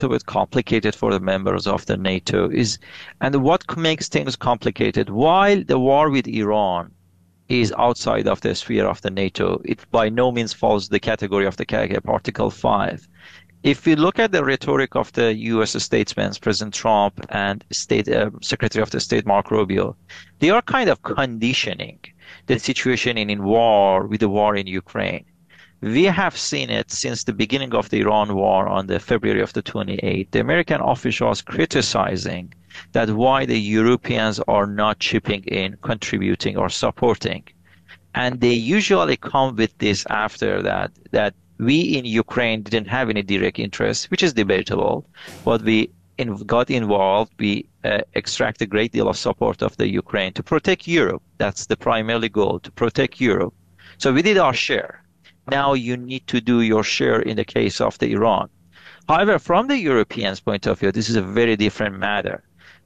bit complicated for the members of the NATO is, and what makes things complicated, while the war with Iran is outside of the sphere of the NATO, it by no means falls the category of the Article 5. If we look at the rhetoric of the U.S. statesmen, President Trump and Secretary of the State Marco Rubio, they are kind of conditioning the situation in war with the war in Ukraine. We have seen it since the beginning of the Iran war on the February of the 28th. The American officials criticizing that why the Europeans are not chipping in, contributing, or supporting. And they usually come with this after that we in Ukraine didn't have any direct interest, which is debatable, but we got involved. We extract a great deal of support of the Ukraine to protect Europe. That's the primary goal, to protect Europe. So we did our share. Now you need to do your share in the case of the Iran. However, from the Europeans' point of view, this is a very different matter.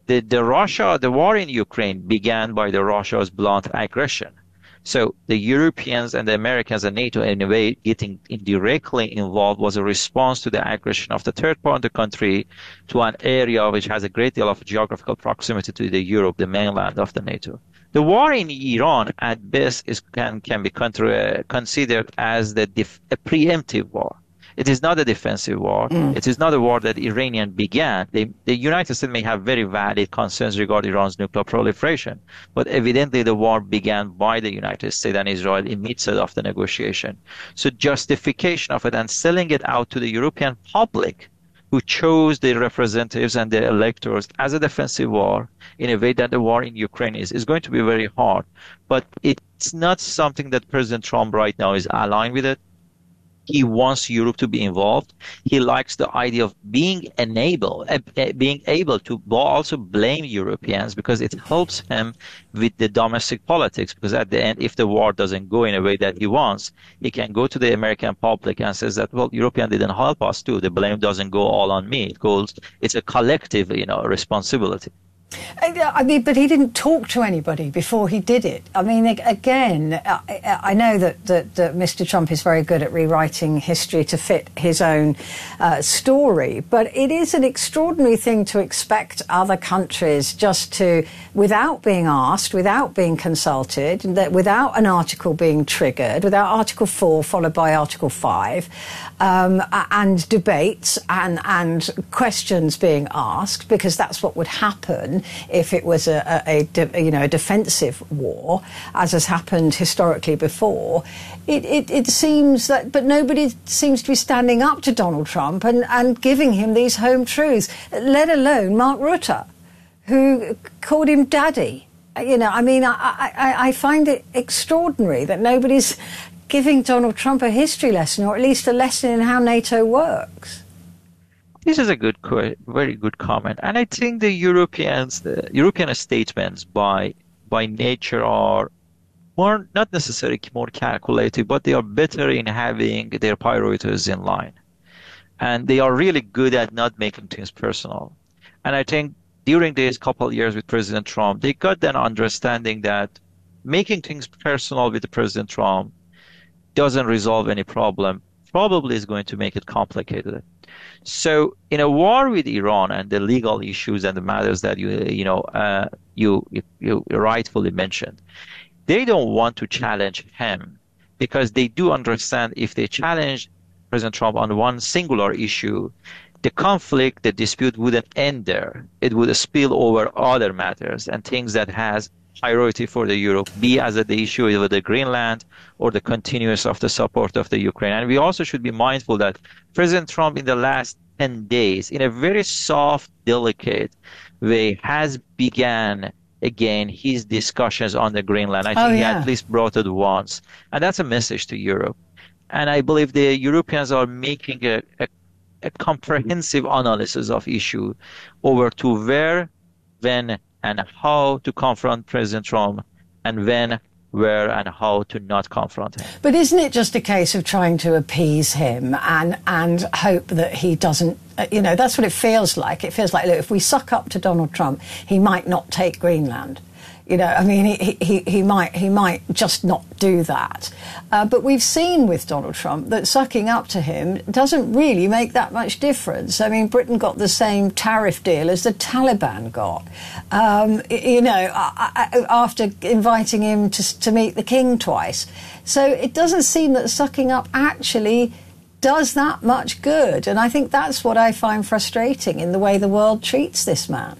The war in Ukraine began by the Russia's blunt aggression. So the Europeans and the Americans and NATO, in a way, getting indirectly involved was a response to the aggression of the third party country to an area which has a great deal of geographical proximity to the Europe, the mainland of the NATO. The war in Iran, at best, can be considered as a preemptive war. It is not a defensive war. It is not a war that Iranian began. The United States may have very valid concerns regarding Iran's nuclear proliferation, but evidently the war began by the United States and Israel in midst of the negotiation. So justification of it and selling it out to the European public, who chose the representatives and the electors as a defensive war in a way that the war in Ukraine is going to be very hard. But it's not something that President Trump right now is aligned with it. He wants Europe to be involved. He likes the idea of being able to also blame Europeans because it helps him with the domestic politics. Because at the end, if the war doesn't go in a way that he wants, he can go to the American public and says that, well, Europeans didn't help us too. The blame doesn't go all on me. It's a collective, responsibility. I mean, but he didn't talk to anybody before he did it. I mean, again, I know that Mr. Trump is very good at rewriting history to fit his own story, but it is an extraordinary thing to expect other countries just to, without being asked, without being consulted, without an article being triggered, without Article 4 followed by Article 5, and debates and questions being asked, because that's what would happen if it was a defensive war, as has happened historically before. It seems that, but nobody seems to be standing up to Donald Trump and giving him these home truths, let alone Mark Rutte, who called him daddy. I find it extraordinary that nobody's giving Donald Trump a history lesson, or at least a lesson in how NATO works. This is a very good comment. And I think the European statesmen by nature are not necessarily more calculated, but they are better in having their priorities in line. And they are really good at not making things personal. And I think during these couple of years with President Trump, they got an understanding that making things personal with President Trump doesn't resolve any problem, probably is going to make it complicated. So in a war with Iran and the legal issues and the matters that you rightfully mentioned, they don't want to challenge him because they do understand if they challenge President Trump on one singular issue, the conflict, the dispute wouldn't end there. It would spill over other matters and things that has priority for the Europe, be as the issue of the Greenland or the continuous of the support of the Ukraine. And we also should be mindful that President Trump in the last 10 days, in a very soft, delicate way, has began again his discussions on the Greenland. I think he at least brought it once. And that's a message to Europe. And I believe the Europeans are making a comprehensive analysis of issue over to where, when, and how to confront President Trump, and when, where, and how to not confront him. But isn't it just a case of trying to appease him and hope that he doesn't, that's what it feels like. It feels like, look, if we suck up to Donald Trump, he might not take Greenland. You know, I mean, he might just not do that. But we've seen with Donald Trump that sucking up to him doesn't really make that much difference. I mean, Britain got the same tariff deal as the Taliban got, you know, after inviting him to meet the king twice. So it doesn't seem that sucking up actually does that much good. And I think that's what I find frustrating in the way the world treats this man.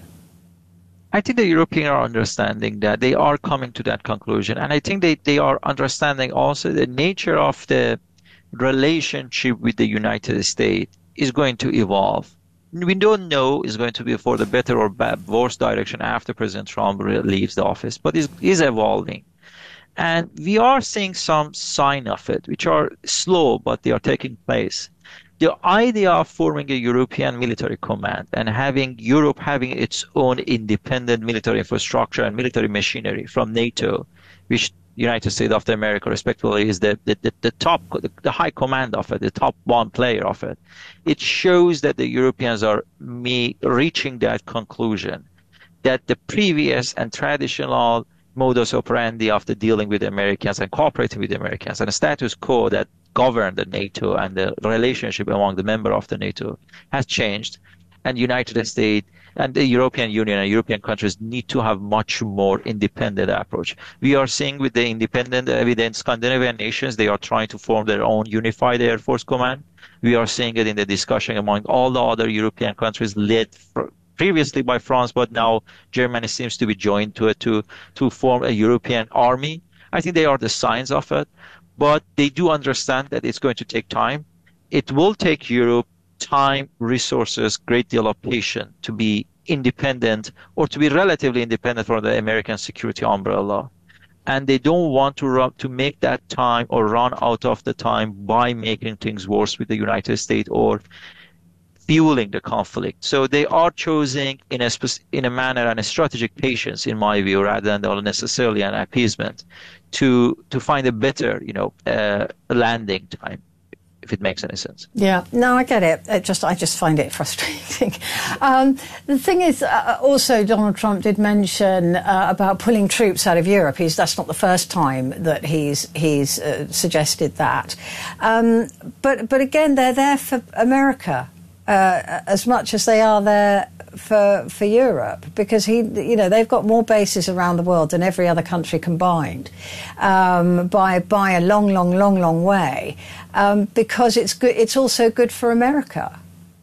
I think the Europeans are understanding that. They are coming to that conclusion. And I think they are understanding also the nature of the relationship with the United States is going to evolve. We don't know it's going to be for the better or worse direction after President Trump leaves the office, but it is evolving. And we are seeing some sign of it, which are slow, but they are taking place. The idea of forming a European military command and having Europe having its own independent military infrastructure and military machinery from NATO, which United States of America respectively is the top, the high command of it, the top one player of it. It shows that the Europeans are reaching that conclusion, that the previous and traditional modus operandi of the dealing with the Americans and cooperating with the Americans and the status quo that governed the NATO and the relationship among the member of the NATO has changed, and United States and the European Union and European countries need to have much more independent approach. We are seeing with the independent evident Scandinavian nations, they are trying to form their own unified Air Force Command. We are seeing it in the discussion among all the other European countries led previously by France, but now Germany seems to be joined to it to form a European army. I think they are the signs of it. But they do understand that it's going to take time. It will take Europe time, resources, great deal of patience to be independent or to be relatively independent from the American security umbrella. And they don't want to make that time or run out of the time by making things worse with the United States or fueling the conflict. So they are choosing in a manner and a strategic patience, in my view, rather than necessarily an appeasement, to find a better, landing time, if it makes any sense. Yeah, no, I get it. I just find it frustrating. The thing is, also Donald Trump did mention about pulling troops out of Europe. That's not the first time that he's suggested that. But again, they're there for America. As much as they are there for Europe, because they've got more bases around the world than every other country combined, by a long way, because it's good. It's also good for America.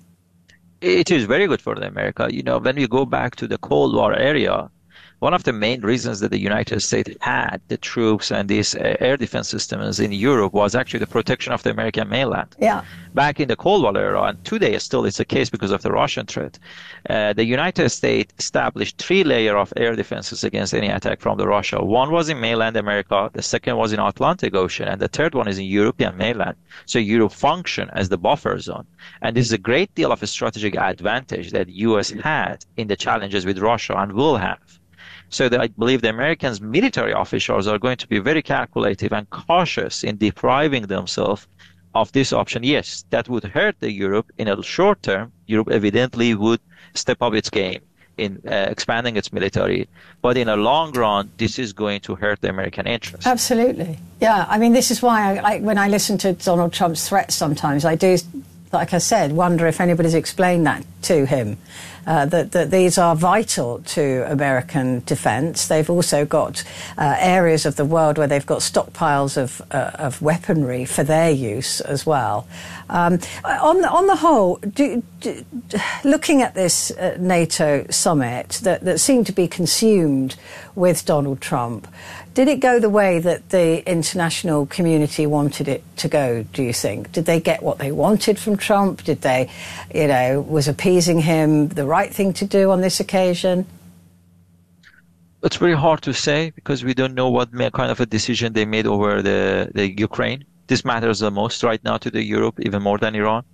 It is very good for America. When we go back to the Cold War area, one of the main reasons that the United States had the troops and these air defense systems in Europe was actually the protection of the American mainland. Yeah. Back in the Cold War era, and today still it's the case because of the Russian threat, the United States established 3 layers of air defenses against any attack from the Russia. One was in mainland America, the second was in Atlantic Ocean, and the third one is in European mainland. So Europe functioned as the buffer zone. And this is a great deal of a strategic advantage that the U.S. had in the challenges with Russia and will have. So I believe the Americans' military officials are going to be very calculative and cautious in depriving themselves of this option. Yes, that would hurt the Europe in a short term. Europe evidently would step up its game in expanding its military. But in a long run, this is going to hurt the American interest. Absolutely. Yeah, I mean, this is why when I listen to Donald Trump's threats sometimes, I do, like I said, wonder if anybody's explained that to him. That these are vital to American defence. They've also got areas of the world where they've got stockpiles of weaponry for their use as well. On the whole, looking at this NATO summit that seemed to be consumed with Donald Trump, did it go the way that the international community wanted it to go, do you think? Did they get what they wanted from Trump? Did they, was appeasing him the right thing to do on this occasion? It's very hard to say because we don't know what kind of a decision they made over the Ukraine. This matters the most right now to the Europe, even more than Iran.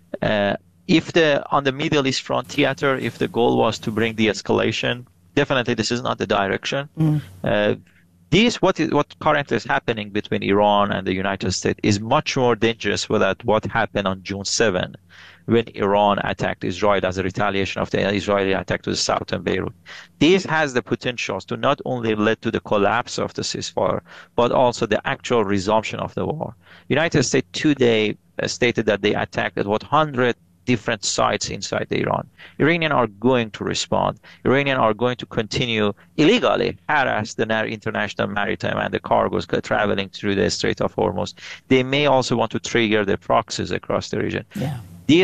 If on the Middle East front theater, if the goal was to bring de-escalation, definitely this is not the direction. What currently is happening between Iran and the United States is much more dangerous than what happened on June 7, when Iran attacked Israel as a retaliation of the Israeli attack to the southern Beirut. This has the potential to not only lead to the collapse of the ceasefire, but also the actual resumption of the war. United States today stated that they attacked about 100 different sites inside Iran. Iranians are going to respond. Iranians are going to continue illegally harass the international maritime and the cargoes traveling through the Strait of Hormuz. They may also want to trigger the proxies across the region. Yeah.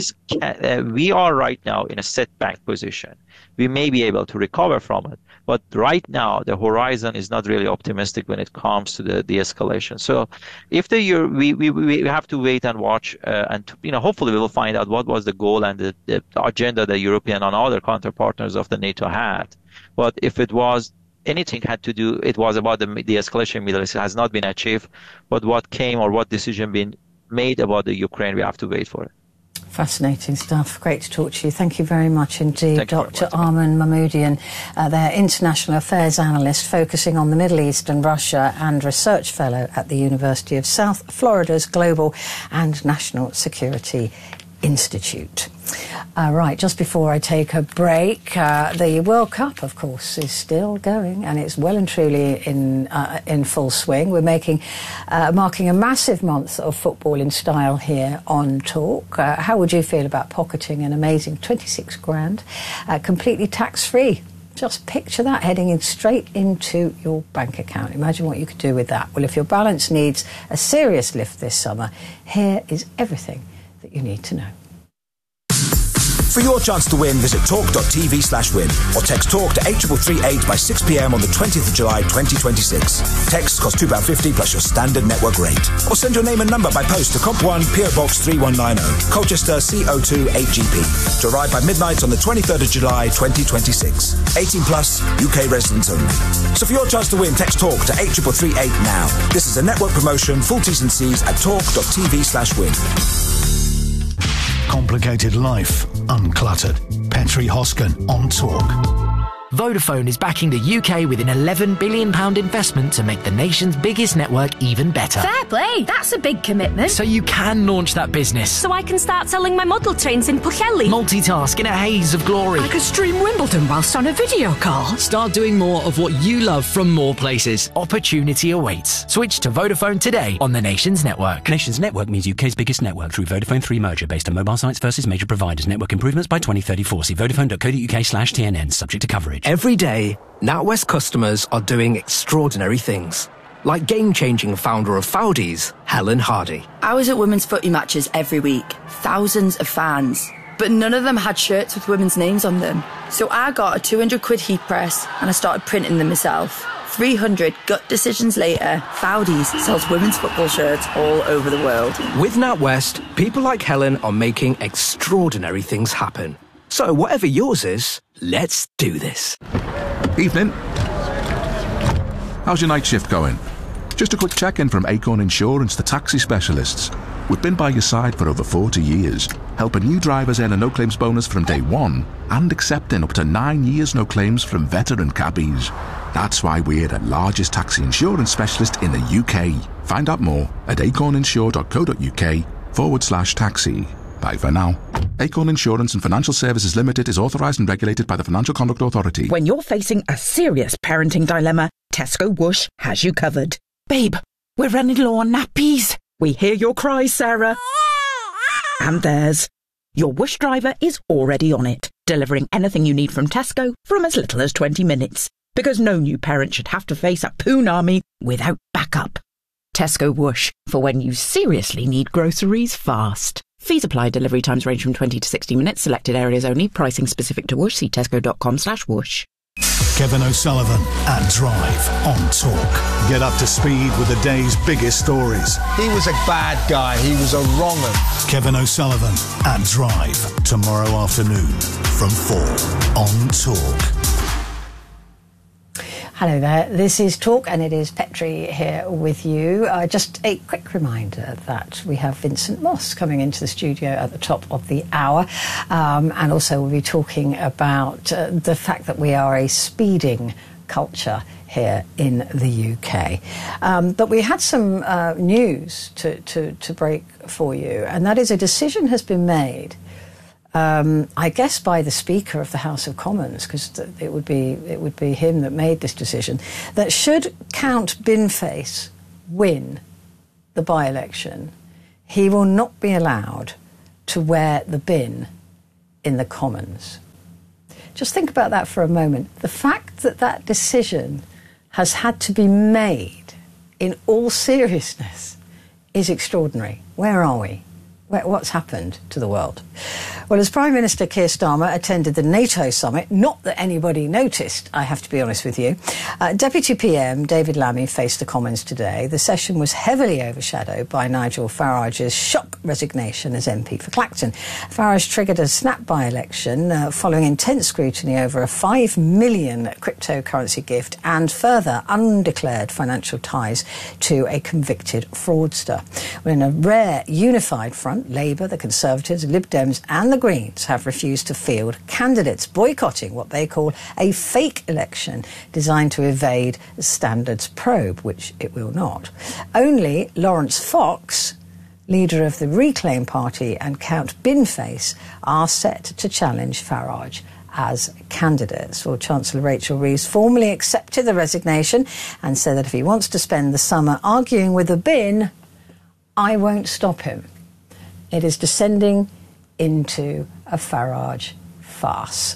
We are right now in a setback position. We may be able to recover from it, but right now the horizon is not really optimistic when it comes to the de-escalation. So, if we have to wait and watch, and hopefully we will find out what was the goal and the agenda the European and other counterpartners of the NATO had. But if it was anything had to do, it was about the de-escalation in the Middle East. It has not been achieved. But what came or what decision been made about the Ukraine, we have to wait for it. Fascinating stuff. Great to talk to you. Thank you very much indeed, Dr. Armen Mahmoudyan, their International Affairs Analyst focusing on the Middle East and Russia and Research Fellow at the University of South Florida's Global and National Security Institute. Right, just before I take a break, the World Cup, of course, is still going, and it's well and truly in full swing. We're marking a massive month of football in style here on Talk. How would you feel about pocketing an amazing 26 grand, completely tax-free? Just picture that heading in straight into your bank account. Imagine what you could do with that. Well, if your balance needs a serious lift this summer, here is everything that you need to know. For your chance to win, visit talk.tv/win or text TALK to 83338 by 6 p.m. on the 20th of July 2026. Texts cost £2.50 plus your standard network rate. Or send your name and number by post to Comp 1 PO Box 3190, Colchester CO2 8GP. To arrive by midnight on the 23rd of July 2026. 18 plus, UK residents only. So for your chance to win, text TALK to 83338 now. This is a network promotion, full T's and C's at talk.tv/win. Complicated life, uncluttered. Petri Hosken on Talk. Vodafone is backing the UK with an £11 billion investment to make the nation's biggest network even better. Fair play, that's a big commitment. So you can launch that business. So I can start selling my model trains in Pwllheli. Multitask in a haze of glory. I could stream Wimbledon whilst on a video call. Start doing more of what you love from more places. Opportunity awaits. Switch to Vodafone today on the nation's network. Nation's network means UK's biggest network through Vodafone 3 merger based on mobile sites versus major providers. Network improvements by 2034. See vodafone.co.uk/TNN, subject to coverage. Every day, NatWest customers are doing extraordinary things. Like game-changing founder of Foudies, Helen Hardy. I was at women's footy matches every week. Thousands of fans. But none of them had shirts with women's names on them. So I got a 200 quid heat press and I started printing them myself. 300 gut decisions later, Foudies sells women's football shirts all over the world. With NatWest, people like Helen are making extraordinary things happen. So whatever yours is, let's do this. Evening. How's your night shift going? Just a quick check-in from Acorn Insurance, the taxi specialists. We've been by your side for over 40 years, helping new drivers earn a no-claims bonus from day one and accepting up to 9 years no claims from veteran cabbies. That's why we're the largest taxi insurance specialist in the UK. Find out more at acorninsure.co.uk/taxi. Bye for now. Acorn Insurance and Financial Services Limited is authorised and regulated by the Financial Conduct Authority. When you're facing a serious parenting dilemma, Tesco Whoosh has you covered. Babe, we're running low on nappies. We hear your cries, Sarah. And theirs. Your Whoosh driver is already on it, delivering anything you need from Tesco from as little as 20 minutes. Because no new parent should have to face a poon army without backup. Tesco Whoosh, for when you seriously need groceries fast. Fees apply. Delivery times range from 20 to 60 minutes. Selected areas only. Pricing specific to Whoosh. See tesco.com/whoosh. Kevin O'Sullivan and Drive on Talk. Get up to speed with the day's biggest stories. He was a bad guy. He was a wrong 'un. Kevin O'Sullivan and Drive. Tomorrow afternoon from 4 on Talk. Hello there, this is Talk and it is Petri here with you. Just a quick reminder that we have Vincent Moss coming into the studio at the top of the hour, and also we'll be talking about the fact that we are a speeding culture here in the UK. But we had some news to break for you, and that is a decision has been made, I guess by the Speaker of the House of Commons, because it would be him that made this decision, that should Count Binface win the by-election, he will not be allowed to wear the bin in the Commons. Just think about that for a moment. The fact that that decision has had to be made in all seriousness is extraordinary. Where are we? What's happened to the world? Well, as Prime Minister Keir Starmer attended the NATO summit, not that anybody noticed, I have to be honest with you, Deputy PM David Lammy faced the Commons today. The session was heavily overshadowed by Nigel Farage's shock resignation as MP for Clacton. Farage triggered a snap by-election following intense scrutiny over a $5 million cryptocurrency gift and further undeclared financial ties to a convicted fraudster. Well, in a rare unified front, Labour, the Conservatives, Lib Dems and the Greens have refused to field candidates, boycotting what they call a fake election designed to evade the standards probe, which it will not. Only Lawrence Fox, leader of the Reclaim Party, and Count Binface are set to challenge Farage as candidates. Well, Chancellor Rachel Reeves formally accepted the resignation and said that if he wants to spend the summer arguing with a bin, I won't stop him. It is descending into a Farage farce.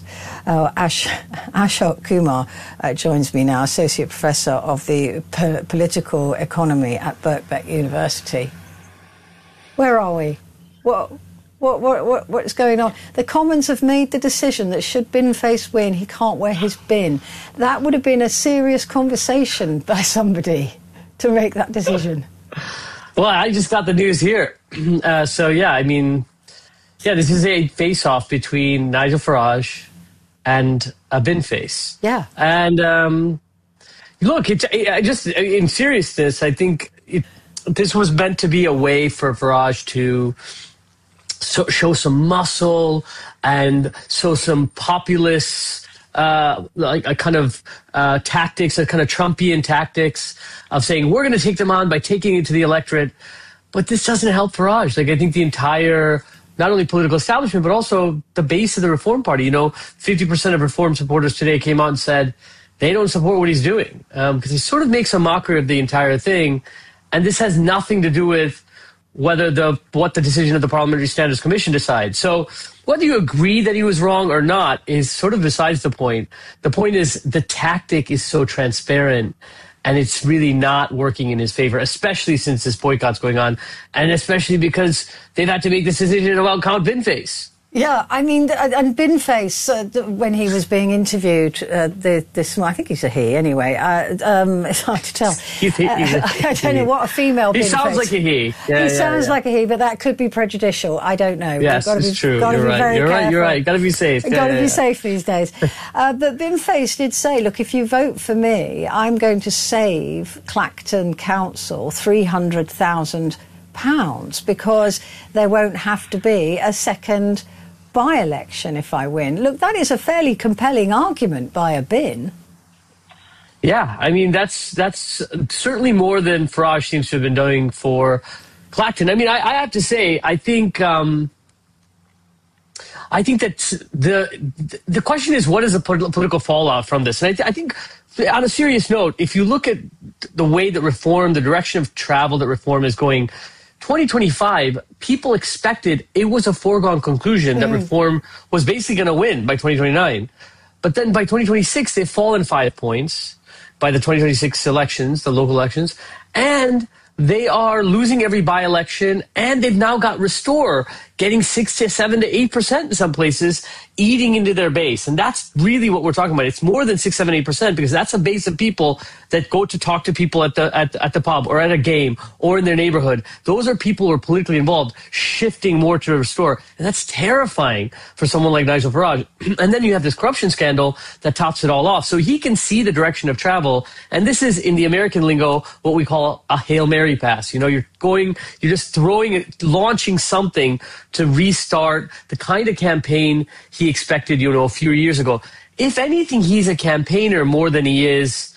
Ashok Kumar joins me now, Associate Professor of the Political Economy at Birkbeck University. Where are we? What's going on? The Commons have made the decision that should Binface win, he can't wear his bin. That would have been a serious conversation by somebody to make that decision. Well, I just got the news here. This is a face-off between Nigel Farage and Binface. Yeah. And look, in seriousness, I think this was meant to be a way for Farage to show some muscle and show some populist tactics, a kind of Trumpian tactics of saying we're going to take them on by taking it to the electorate. But this doesn't help Farage. I think the entire, not only political establishment, but also the base of the Reform Party. 50% of Reform supporters today came out and said they don't support what he's doing because he sort of makes a mockery of the entire thing. And this has nothing to do with what the decision of the Parliamentary Standards Commission decides. So whether you agree that he was wrong or not is sort of besides the point. The point is the tactic is so transparent and it's really not working in his favor, especially since this boycott's going on and especially because they've had to make this decision about Count Binface. Yeah, and Binface, when he was being interviewed, I think he's a he anyway, it's hard to tell. I don't know what a female Binface. He sounds like a he. He sounds like a he, but that could be prejudicial. I don't know. Yes, it's true. You're right. Got to be safe. Got to be safe these days. But Binface did say, look, if you vote for me, I'm going to save Clacton Council £300,000 because there won't have to be a second by-election if I win. Look, that is a fairly compelling argument by a bin. Yeah, that's certainly more than Farage seems to have been doing for Clacton. I have to say, I think that the question is, what is the political fallout from this? And I think, on a serious note, if you look at the way that Reform, the direction of travel that Reform is going, 2025, people expected it was a foregone conclusion that Reform was basically going to win by 2029. But then by 2026, they've fallen 5 points by the 2026 elections, the local elections, and they are losing every by-election, and they've now got Restore getting 6 to 7 to 8% in some places, eating into their base. And that's really what we're talking about. It's more than 6, 7, 8% because that's a base of people that go to talk to people at the pub or at a game or in their neighborhood. Those are people who are politically involved, shifting more to Restore. And that's terrifying for someone like Nigel Farage. And then you have this corruption scandal that tops it all off. So he can see the direction of travel. And this is, in the American lingo, what we call a Hail Mary pass. You're just launching something to restart the kind of campaign he expected, a few years ago. If anything, he's a campaigner more than he is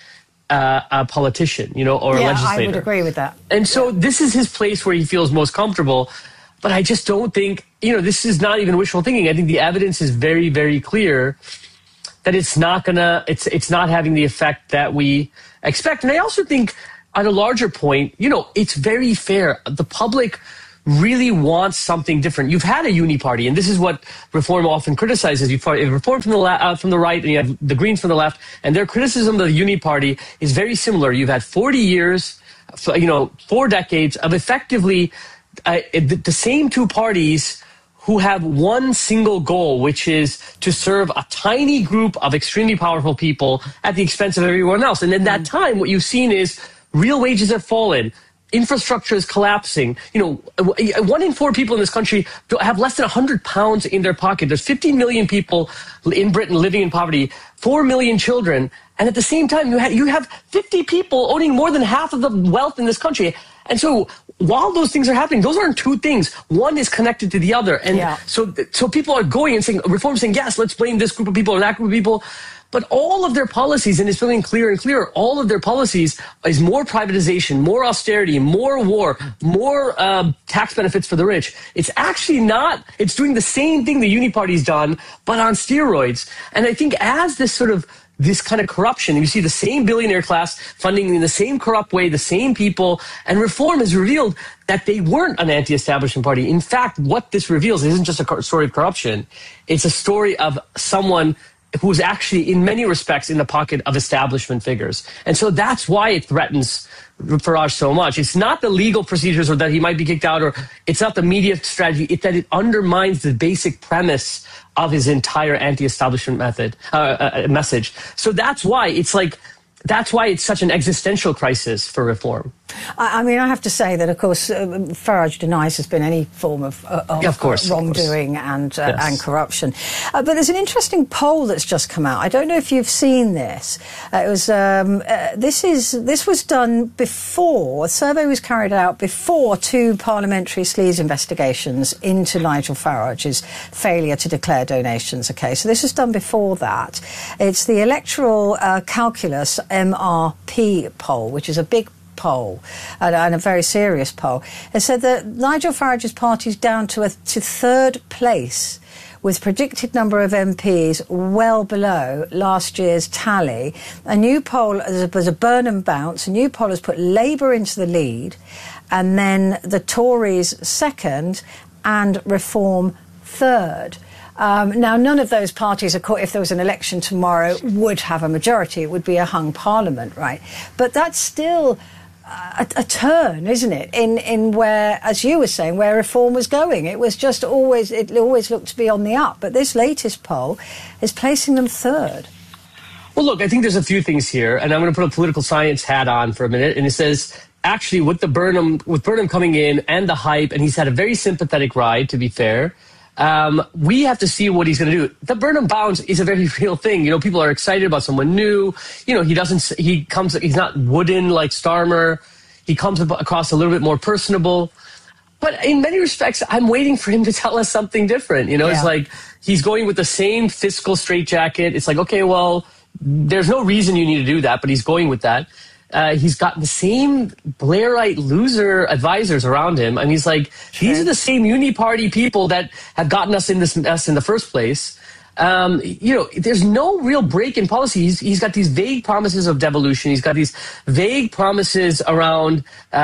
a politician, or a legislator. I would agree with that. And so this is his place where he feels most comfortable. But I just don't think, this is not even wishful thinking. I think the evidence is very, very clear that it's not having the effect that we expect. And I also think on a larger point, it's very fair. The public really wants something different. You've had a uniparty, and this is what Reform often criticizes. You've Reform from the right, and you have the Greens from the left, and their criticism of the uniparty is very similar. You've had 40 years, 4 decades of effectively the same two parties who have one single goal, which is to serve a tiny group of extremely powerful people at the expense of everyone else. And in that time, what you've seen is real wages have fallen. Infrastructure is collapsing. 1 in 4 people in this country have less than £100 in their pocket. There's 15 million people in Britain living in poverty, 4 million children. And at the same time, you have 50 people owning more than half of the wealth in this country. And so while those things are happening, those aren't two things. One is connected to the other. And so people are going and saying, Reform saying, yes, let's blame this group of people or that group of people. But all of their policies, and it's becoming clearer and clearer, all of their policies is more privatization, more austerity, more war, more tax benefits for the rich. It's actually not, it's doing the same thing the uniparty's done, but on steroids. And I think as this kind of corruption, you see the same billionaire class funding in the same corrupt way, the same people, and Reform has revealed that they weren't an anti-establishment party. In fact, what this reveals isn't just a story of corruption. It's a story of someone who's actually, in many respects, in the pocket of establishment figures. And so that's why it threatens Farage so much. It's not the legal procedures or that he might be kicked out, or it's not the media strategy. It's that it undermines the basic premise of his entire anti-establishment message. So that's why it's such an existential crisis for Reform. I mean, I have to say that, of course, Farage denies there's been any form of wrongdoing and corruption. But there's an interesting poll that's just come out. I don't know if you've seen this. It was this was done before. A survey was carried out before 2 parliamentary sleaze investigations into Nigel Farage's failure to declare donations. Okay, so this was done before that. It's the Electoral Calculus MRP poll, which is a big poll and a very serious poll. It said that Nigel Farage's party is down to third place with predicted number of MPs well below last year's tally. A new poll, there's a Burnham bounce, a new poll has put Labour into the lead, and then the Tories second and Reform third. Now, none of those parties, if there was an election tomorrow, would have a majority. It would be a hung parliament, right? But that's still a turn, isn't it, in where, as you were saying, where Reform was going. It always looked to be on the up. But this latest poll is placing them third. Well, look, I think there's a few things here, and I'm going to put a political science hat on for a minute. And it says, actually, with Burnham coming in and the hype, and he's had a very sympathetic ride, to be fair. We have to see what he's going to do. The Burnham bounce is a very real thing. People are excited about someone new. He's not wooden like Starmer. He comes across a little bit more personable. But in many respects, I'm waiting for him to tell us something different. It's like he's going with the same fiscal straitjacket. It's like, okay, well, there's no reason you need to do that, but he's going with that. He's got the same Blairite loser advisors around him. And he's like, these are the same uniparty people that have gotten us in this mess in the first place. There's no real break in policy. He's got these vague promises of devolution. He's got these vague promises around,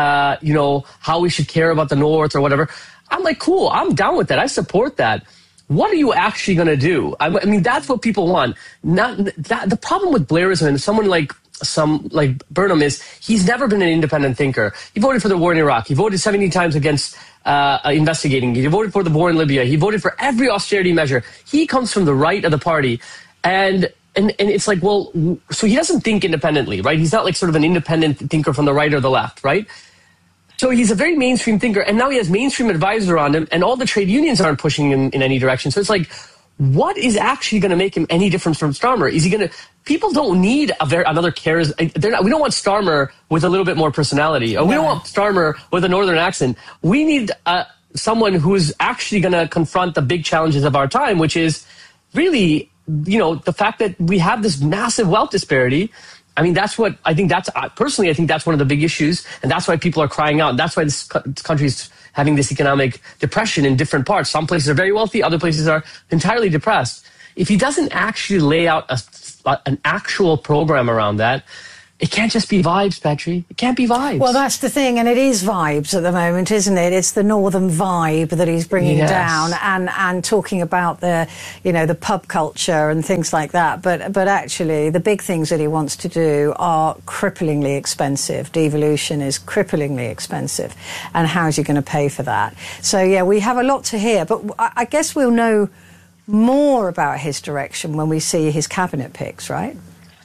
how we should care about the North or whatever. I'm like, cool, I'm down with that. I support that. What are you actually going to do? I mean, that's what people want. The problem with Blairism and someone like Burnham is he's never been an independent thinker. He voted for the war in Iraq. He voted 17 times against investigating. He voted for the war in Libya. He voted for every austerity measure. He comes from the right of the party. And it's like, well, so he doesn't think independently, right? He's not like sort of an independent thinker from the right or the left, right? So he's a very mainstream thinker, and now he has mainstream advisors around him, and all the trade unions aren't pushing him in any direction. So it's like, what is actually going to make him any different from Starmer? Is he going to? People don't need another we don't want Starmer with a little bit more personality, or we don't want Starmer with a northern accent. We need someone who's actually going to confront the big challenges of our time, which is really, the fact that we have this massive wealth disparity. I mean, personally, I think that's one of the big issues, and that's why people are crying out. And that's why this country is having this economic depression in different parts. Some places are very wealthy, other places are entirely depressed. If he doesn't actually lay out an actual program around that, it can't just be vibes, Petri. It can't be vibes. Well, that's the thing, and it is vibes at the moment, isn't it? It's the northern vibe that he's bringing down, and talking about the pub culture and things like that. But actually, the big things that he wants to do are cripplingly expensive. Devolution is cripplingly expensive, and how is he going to pay for that? So yeah, we have a lot to hear, but I guess we'll know more about his direction when we see his cabinet picks, right?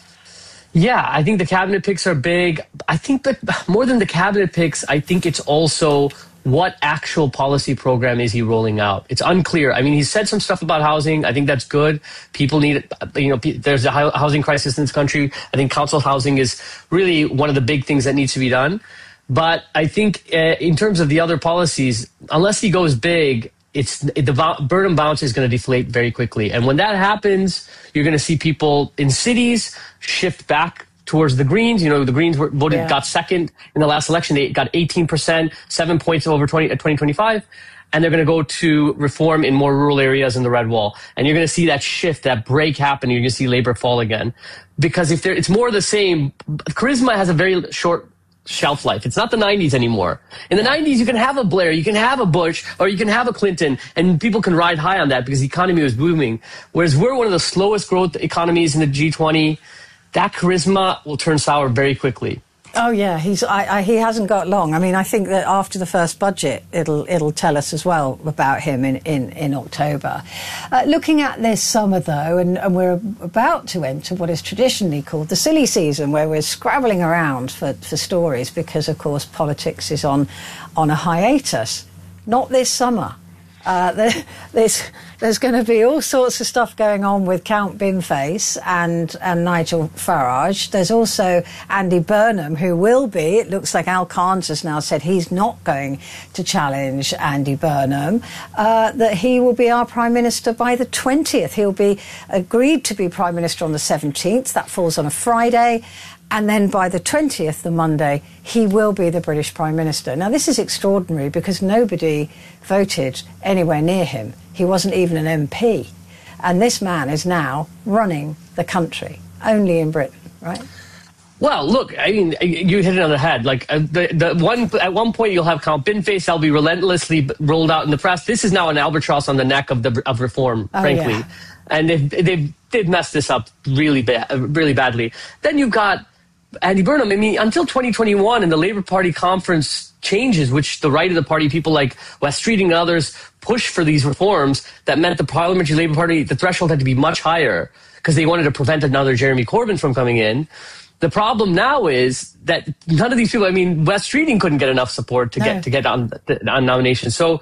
Yeah, I think the cabinet picks are big. I think that more than the cabinet picks, I think it's also what actual policy program is he rolling out. It's unclear. I mean, he said some stuff about housing. I think that's good. People need it. There's a housing crisis in this country. I think council housing is really one of the big things that needs to be done. But I think in terms of the other policies, unless he goes big, the Burnham bounce is going to deflate very quickly. And when that happens, you're going to see people in cities shift back towards the Greens. The Greens got second in the last election. They got 18%, 7 points over 2025. And they're going to go to reform in more rural areas in the red wall. And you're going to see that shift, that break happen. You're going to see Labour fall again. Because it's more of the same. Charisma has a very short shelf life. It's not the 90s anymore. In the 90s, you can have a Blair, you can have a Bush, or you can have a Clinton, and people can ride high on that because the economy was booming. Whereas we're one of the slowest growth economies in the G20. That charisma will turn sour very quickly. Oh yeah, he hasn't got long. I mean, I think that after the first budget, it'll tell us as well about him in October. Looking at this summer though, and we're about to enter what is traditionally called the silly season, where we're scrabbling around for stories because, of course, politics is on a hiatus. Not this summer. There's going to be all sorts of stuff going on with Count Binface and Nigel Farage. There's also Andy Burnham, who will be. It looks like Al Carnes has now said he's not going to challenge Andy Burnham, that he will be our Prime Minister by the 20th. He'll be agreed to be Prime Minister on the 17th. That falls on a Friday. And then by the 20th, the Monday, he will be the British Prime Minister. Now, this is extraordinary because nobody voted anywhere near him. He wasn't even an MP. And this man is now running the country, only in Britain, right? Well, look, I mean, you hit it on the head. Like, at one point you'll have Count Binface. That'll be relentlessly rolled out in the press. This is now an albatross on the neck of reform, frankly. Yeah. And they've messed this up really badly. Then you've got Andy Burnham. I mean, until 2021 and the Labour Party conference changes, which the right of the party, people like Wes Streeting and others, push for these reforms, that meant the Parliamentary Labour Party, the threshold had to be much higher because they wanted to prevent another Jeremy Corbyn from coming in. The problem now is that none of these people, I mean, Wes Streeting couldn't get enough support to get on nomination. So,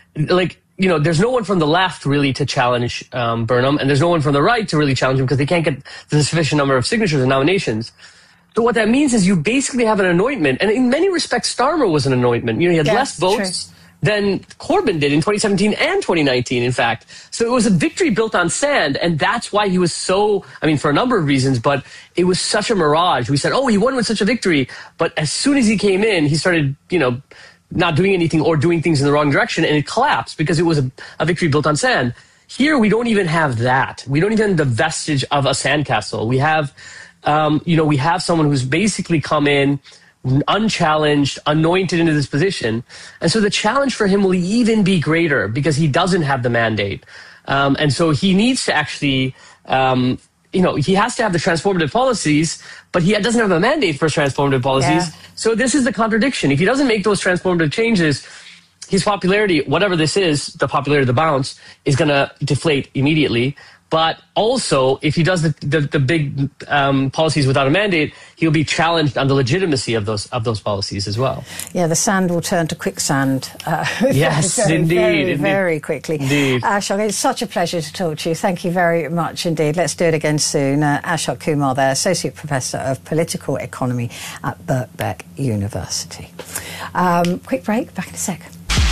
there's no one from the left really to challenge Burnham, and there's no one from the right to really challenge him because they can't get the sufficient number of signatures and nominations. So what that means is you basically have an anointment, and in many respects, Starmer was an anointment. He had less votes than Corbyn did in 2017 and 2019, in fact. So it was a victory built on sand, and that's why he was so, for a number of reasons, but it was such a mirage. We said, he won with such a victory, but as soon as he came in, he started, not doing anything or doing things in the wrong direction, and it collapsed because it was a victory built on sand. Here, we don't even have that. We don't even have the vestige of a sandcastle. We have... we have someone who's basically come in unchallenged, anointed into this position. And so the challenge for him will even be greater because he doesn't have the mandate. And so he needs to actually, he has to have the transformative policies, but he doesn't have a mandate for transformative policies. Yeah. So this is the contradiction. If he doesn't make those transformative changes, his popularity, whatever this is, the popularity of the bounce, is going to deflate immediately. But also, if he does the big policies without a mandate, he'll be challenged on the legitimacy of those policies as well. Yeah, the sand will turn to quicksand. Yes, indeed. Very quickly. Indeed. Ashok, it's such a pleasure to talk to you. Thank you very much indeed. Let's do it again soon. Ashok Kumar there, Associate Professor of Political Economy at Birkbeck University. Quick break, back in a sec.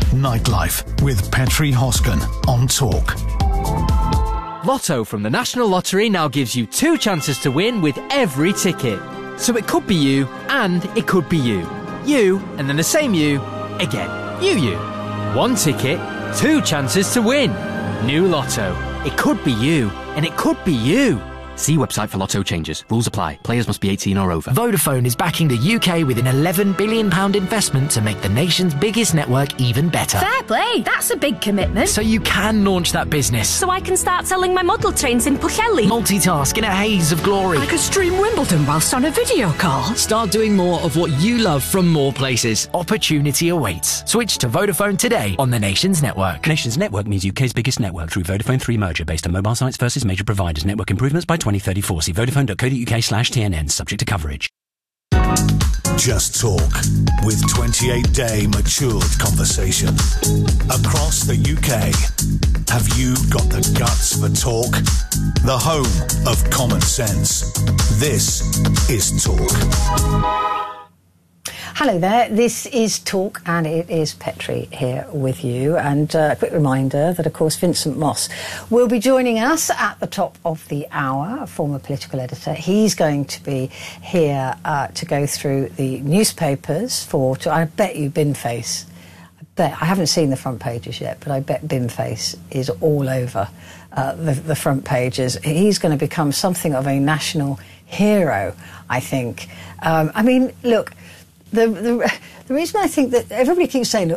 Nightlife with Petri Hosken on Talk. Lotto from the National Lottery now gives you 2 chances to win with every ticket. So it could be you, and it could be you. You, and then the same you, again. You. 1 ticket, 2 chances to win. New Lotto. It could be you, and it could be you. See website for Lotto changes. Rules apply. Players must be 18 or over. Vodafone is backing the UK with an £11 billion investment to make the nation's biggest network even better. Fair play, that's a big commitment. So you can launch that business. So I can start selling my model trains in Pwllheli. Multitask in a haze of glory. I could stream Wimbledon whilst on a video call. Start doing more of what you love from more places. Opportunity awaits. Switch to Vodafone today on the Nations Network. Nations Network means UK's biggest network through Vodafone 3 merger based on mobile sites versus major providers. Network improvements by 2034. See vodafone.co.uk/TNN, subject to coverage. Just Talk, with 28-day matured conversation. Across the UK, have you got the guts for talk? The home of common sense. This is Talk. Hello there, this is Talk and it is Petri here with you, and a quick reminder that of course Vincent Moss will be joining us at the top of the hour, a former political editor. He's going to be here to go through the newspapers I bet you Binface, I haven't seen the front pages yet, but I bet Binface is all over the front pages. He's going to become something of a national hero, I think. I mean, look, the reason I think that everybody keeps saying,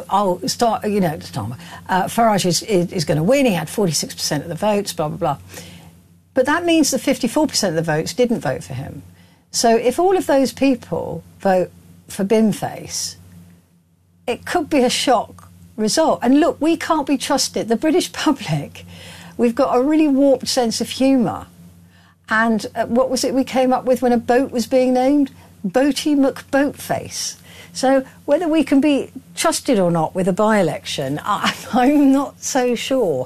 Farage is going to win, he had 46% of the votes, blah, blah, blah. But that means that 54% of the votes didn't vote for him. So if all of those people vote for Binface, it could be a shock result. And look, we can't be trusted. The British public, we've got a really warped sense of humour. And what was it we came up with when a boat was being named? Boaty McBoatface. So whether we can be trusted or not with a by-election, I'm not so sure.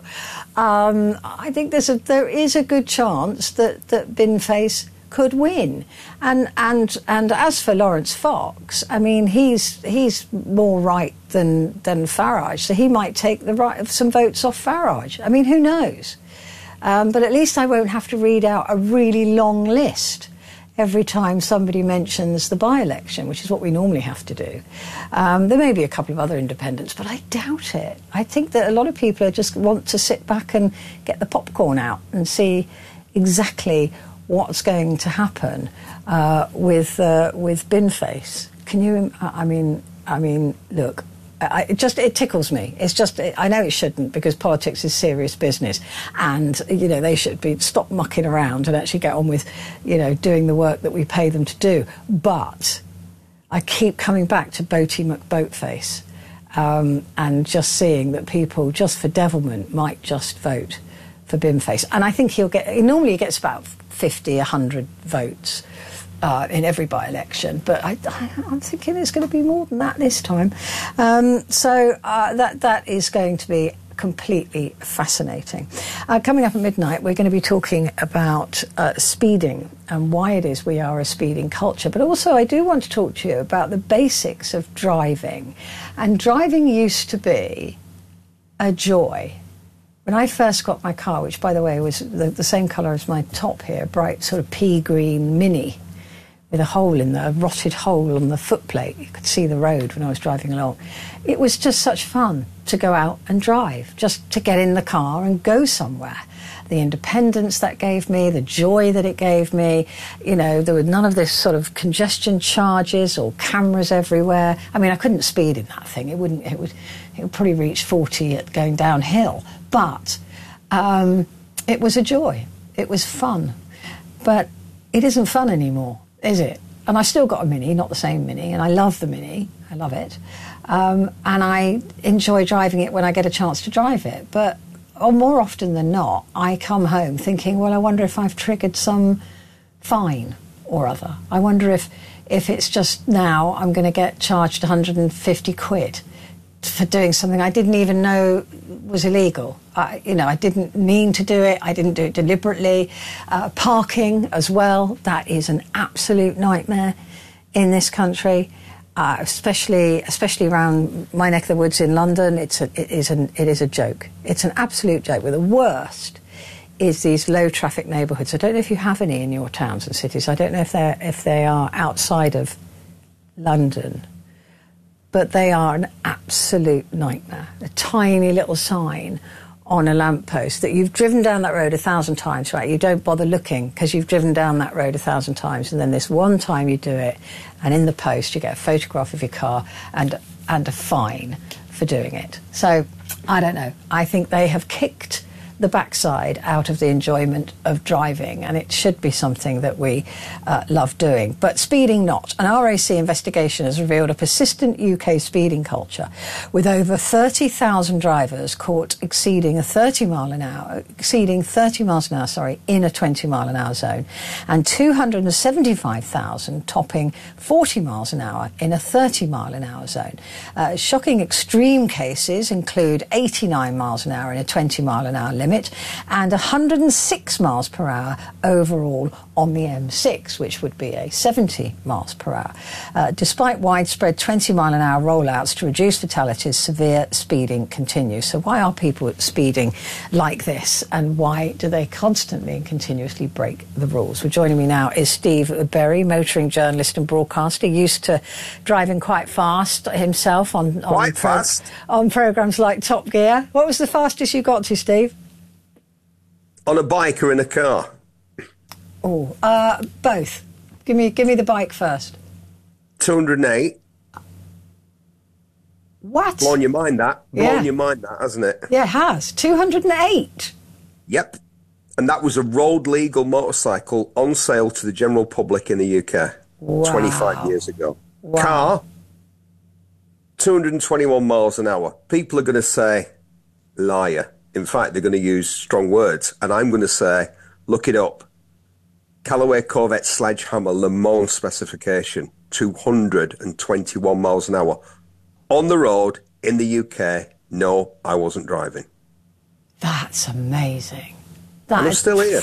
I think there is a good chance that Binface could win. And as for Lawrence Fox, I mean, he's more right than Farage, so he might take some votes off Farage. I mean, who knows? But at least I won't have to read out a really long list every time somebody mentions the by-election, which is what we normally have to do. There may be a couple of other independents, but I doubt it. I think that a lot of people just want to sit back and get the popcorn out and see exactly what's going to happen with Binface. Can you? I mean, look. It tickles me. It's just, I know it shouldn't, because politics is serious business, and they should stop mucking around and actually get on with doing the work that we pay them to do. But I keep coming back to Boaty McBoatface, and just seeing that people just for devilment might just vote for Binface. And I think he normally gets about 50, 100 votes in every by-election, but I'm thinking it's going to be more than that this time. So that is going to be completely fascinating. Coming up at midnight, we're going to be talking about speeding and why it is we are a speeding culture. But also, I do want to talk to you about the basics of driving. And driving used to be a joy. When I first got my car, which, by the way, was the same colour as my top here, bright sort of pea green Mini, with a rotted hole on the footplate. You could see the road when I was driving along. It was just such fun to go out and drive, just to get in the car and go somewhere. The independence that gave me, the joy that it gave me, there was none of this sort of congestion charges or cameras everywhere. I mean, I couldn't speed in that thing. It would probably reach 40 at going downhill. But it was a joy. It was fun. But it isn't fun anymore, is it? And I still got a Mini, not the same Mini, and I love the Mini. I love it. And I enjoy driving it when I get a chance to drive it. But more often than not, I come home thinking, well, I wonder if I've triggered some fine or other. I wonder if it's just now I'm going to get charged 150 quid for doing something I didn't even know was illegal. I didn't mean to do it. I didn't do it deliberately. Parking as well, that is an absolute nightmare in this country. especially around my neck of the woods in London. It is a joke. It's an absolute joke. But the worst is these low traffic neighbourhoods. I don't know if you have any in your towns and cities. I don't know if they are outside of London, but they are an absolute nightmare. A tiny little sign on a lamppost that you've driven down that road 1,000 times, right? You don't bother looking because you've driven down that road 1,000 times, and then this one time you do it, and in the post you get a photograph of your car and a fine for doing it. So I don't know. I think they have kicked the backside out of the enjoyment of driving, and it should be something that we love doing. But speeding not. An RAC investigation has revealed a persistent UK speeding culture, with over 30,000 drivers caught exceeding 30 miles an hour, in a 20 mile an hour zone, and 275,000 topping 40 miles an hour in a 30 mile an hour zone. Shocking extreme cases include 89 miles an hour in a 20 mile an hour limit, and 106 miles per hour overall on the M6, which would be a 70 miles per hour. Despite widespread 20 mile an hour rollouts to reduce fatalities, severe speeding continues. So why are people speeding like this, and why do they constantly and continuously break the rules? Well, joining me now is Steve Berry, motoring journalist and broadcaster, used to driving quite fast himself on programmes like Top Gear. What was the fastest you got to, Steve? On a bike or in a car? Oh, both. Give me the bike first. 208. What? Blown your mind, that. Yeah. Blown your mind, that, hasn't it? Yeah, it has. 208. Yep. And that was a road legal motorcycle on sale to the general public in the UK 25 years ago. Wow. Car, 221 miles an hour. People are going to say, liar. In fact, they're going to use strong words. And I'm going to say, look it up. Callaway Corvette Sledgehammer Le Mans specification, 221 miles an hour. On the road in the UK, no, I wasn't driving. That's amazing. And I'm still here.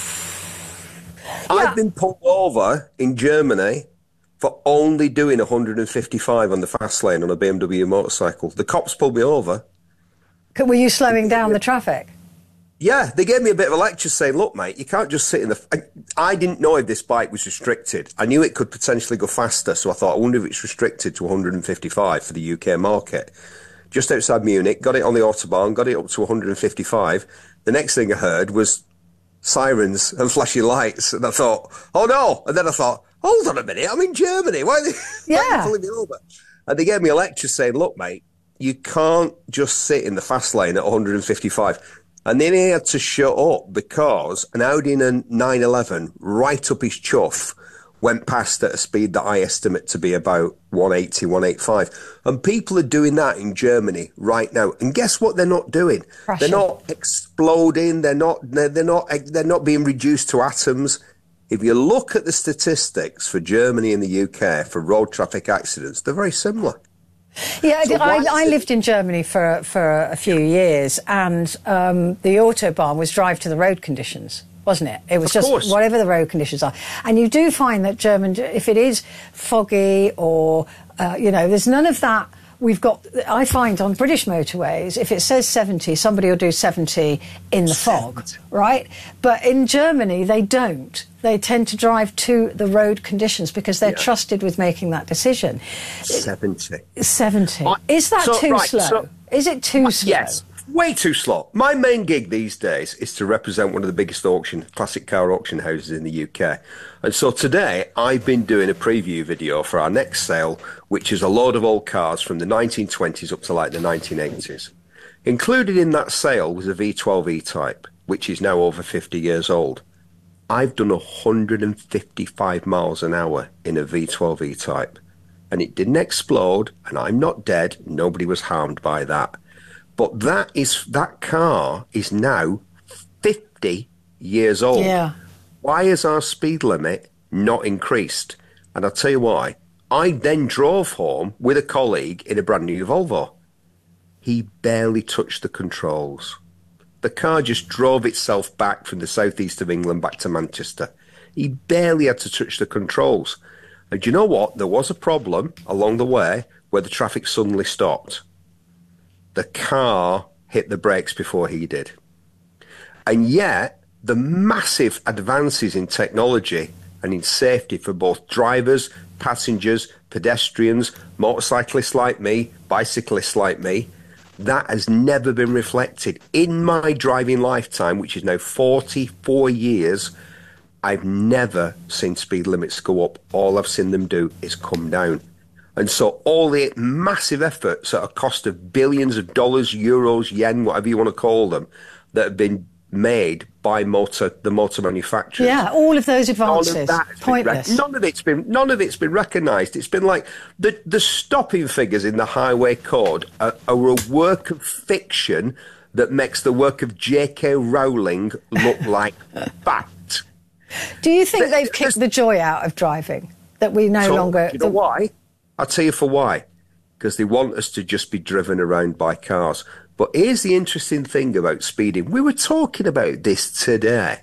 Yeah. I've been pulled over in Germany for only doing 155 on the fast lane on a BMW motorcycle. The cops pulled me over. Were you slowing down the traffic? Yeah, they gave me a bit of a lecture saying, look, mate, you can't just sit in the... I didn't know if this bike was restricted. I knew it could potentially go faster, so I thought, I wonder if it's restricted to 155 for the UK market. Just outside Munich, got it on the Autobahn, got it up to 155. The next thing I heard was sirens and flashing lights, and I thought, oh no! And then I thought, hold on a minute, I'm in Germany, why are they pulling me over? And they gave me a lecture saying, look, mate, you can't just sit in the fast lane at 155. And then he had to shut up because an Audi 911 right up his chuff went past at a speed that I estimate to be about 180, 185. And people are doing that in Germany right now. And guess what they're not doing? Pressure. They're not exploding. They're not being reduced to atoms. If you look at the statistics for Germany and the UK for road traffic accidents, they're very similar. Yeah, so I lived in Germany for a few years, and the Autobahn was drive to the road conditions, wasn't it? It was just whatever the road conditions are. And you do find that German, if it is foggy or, there's none of that. I find on British motorways, if it says 70, somebody will do 70 in the fog, right? But in Germany, they don't. They tend to drive to the road conditions because they're trusted with making that decision. 70. 70. Is that too slow? Is it too slow? Yes. Way too slow. My main gig these days is to represent one of the biggest classic car auction houses in the UK. And so today I've been doing a preview video for our next sale, which is a load of old cars from the 1920s up to like the 1980s. Included in that sale was a V12 E-Type, which is now over 50 years old. I've done 155 miles an hour in a V12 E-Type, and it didn't explode, and I'm not dead. Nobody was harmed by that. But that car is now 50 years old. Yeah. Why has our speed limit not increased? And I'll tell you why. I then drove home with a colleague in a brand new Volvo. He barely touched the controls. The car just drove itself back from the southeast of England back to Manchester. He barely had to touch the controls. And do you know what? There was a problem along the way where the traffic suddenly stopped. The car hit the brakes before he did. And yet, the massive advances in technology and in safety for both drivers, passengers, pedestrians, motorcyclists like me, bicyclists like me, that has never been reflected. In my driving lifetime, which is now 44 years, I've never seen speed limits go up. All I've seen them do is come down. And so all the massive efforts at a cost of billions of dollars, euros, yen, whatever you want to call them, that have been made by the motor manufacturers. Yeah, all of those advances, pointless. None of it's been recognised. It's been like the stopping figures in the highway code are a work of fiction that makes the work of J.K. Rowling look like fact. Do you think they've kicked the joy out of driving? That we no longer... You know why? I'll tell you for why. Because they want us to just be driven around by cars. But here's the interesting thing about speeding. We were talking about this today.